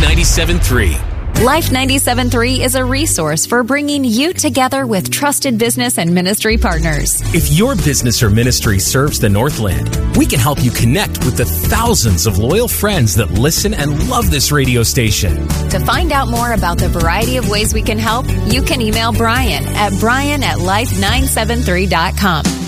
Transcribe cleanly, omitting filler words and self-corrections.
97.3. Life 97.3 is a resource for bringing you together with trusted business and ministry partners. If your business or ministry serves the Northland, we can help you connect with the thousands of loyal friends that listen and love this radio station. To find out more about the variety of ways we can help, you can email Brian at life973.com.